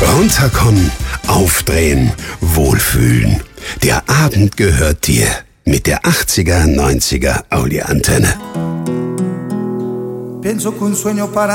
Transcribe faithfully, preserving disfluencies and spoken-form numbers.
Runterkommen, aufdrehen, wohlfühlen. Der Abend gehört dir. Mit der achtziger, neunziger Audi Antenne. Pienso que un sueño para